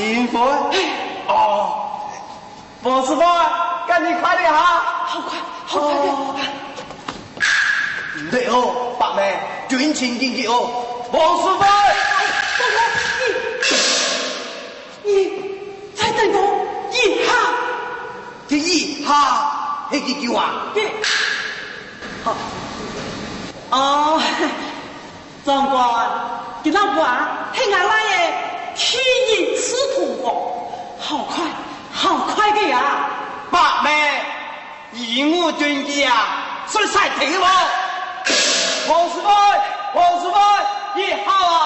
幸福。哦，王师傅，赶紧快点哈！ 好快，好快点！ 对哦，八妹，军情紧急哦，王师傅。 你再等我一下。 第一下，那几句话。 好。哦，长官，给那话是俺那爷天意刺痛我，好快，好快的呀！ 八妹，义务军机啊，是晒腿了。王师傅，王师傅，一号啊！